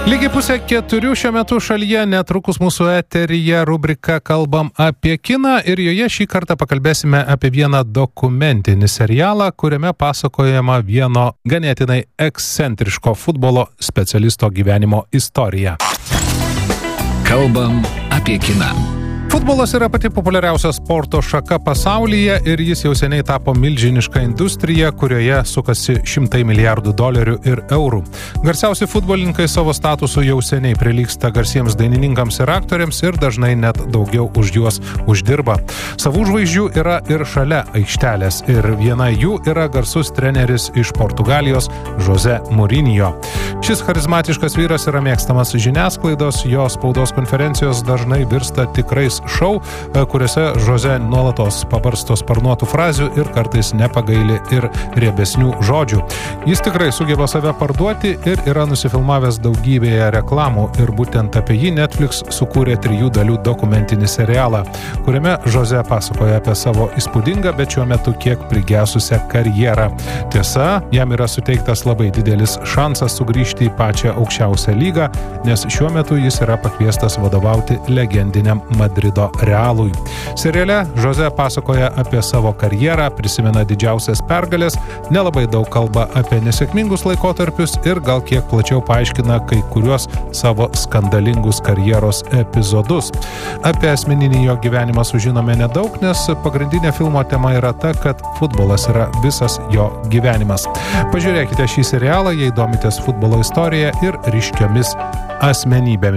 Lygiai 3:30 šiuo metu šalyje, netrukus mūsų eteryje rubrika Kalbam apie kiną ir joje šį kartą pakalbėsime apie vieną dokumentinį serialą, kuriame pasakojama vieno ganėtinai ekscentriško futbolo specialisto gyvenimo istorija. Kalbam apie kiną. Futbolas yra pati populiariausia sporto šaka pasaulyje ir jis jau seniai tapo milžiniška industrija, kurioje sukasi $100 milijardų ir eurų. Garsiausi futbolininkai savo statusu jau seniai prilygsta garsiems dainininkams ir aktoriams ir dažnai net daugiau už juos uždirba. Savų žvaigždžių yra ir šalia aikštelės ir viena jų yra garsus treneris iš Portugalijos José Mourinho. Šis charizmatiškas vyras yra mėgstamas žiniasklaidos, jo spaudos konferencijos dažnai virsta tikrais šou, kuriuose José nuolatos pabarsto sparnuotų frazių ir kartais nepagaili ir riebesnių žodžių. Jis tikrai sugeba save parduoti ir yra nusifilmavęs daugybėje reklamų ir būtent apie jį Netflix sukūrė 3 dalių dokumentinį serialą, kuriame José pasakoja apie savo įspūdingą, bet šiuo metu kiek prigesusią karjerą. Tiesa, jam yra suteiktas labai didelis šansas sugrįžti į pačią aukščiausią lygą, nes šiuo metu jis yra pakviestas vadovauti legendiniam Madrido Realui. Seriale José pasakoja apie savo karjerą, prisimena didžiausias pergalės, nelabai daug kalba apie nesėkmingus laikotarpius ir gal kiek plačiau paaiškina kai kuriuos savo skandalingus karjeros epizodus. Apie asmeninį jo gyvenimą sužinome nedaug, nes pagrindinė filmo tema yra ta, kad futbolas yra visas jo gyvenimas. Pažiūrėkite šį serialą, jei domitės futbolo istorija ir ryškiomis asmenybėmis.